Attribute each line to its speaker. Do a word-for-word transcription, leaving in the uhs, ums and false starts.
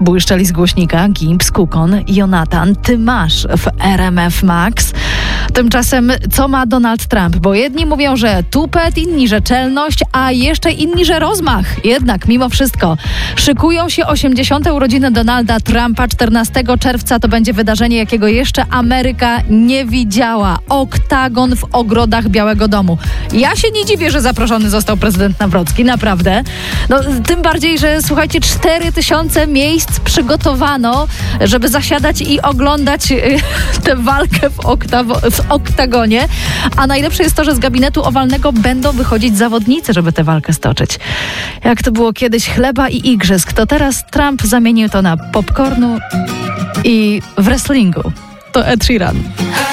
Speaker 1: Błyszczeli z głośnika Gibbs, Kukon, Jonathan, ty masz w R M F Max. Tymczasem co ma Donald Trump? Bo jedni mówią, że tupet, inni, że czelność, a jeszcze inni, że rozmach. Jednak mimo wszystko szykują się osiemdziesiąte urodziny Donalda Trumpa. czternastego czerwca to będzie wydarzenie, jakiego jeszcze Ameryka nie widziała. Oktagon w ogrodach Białego Domu. Ja się nie dziwię, że zaproszony został prezydent Nawrocki, naprawdę. No, tym bardziej, że słuchajcie, cztery tysiące miejsc przygotowano, żeby zasiadać i oglądać y, tę walkę w, oktawo- w oktagonie. A najlepsze jest to, że z gabinetu owalnego będą wychodzić zawodnicy, żeby tę walkę stoczyć. Jak to było kiedyś chleba i igrzysk, to teraz Trump zamienił to na popcornu i w wrestlingu. To Ed Sheeran.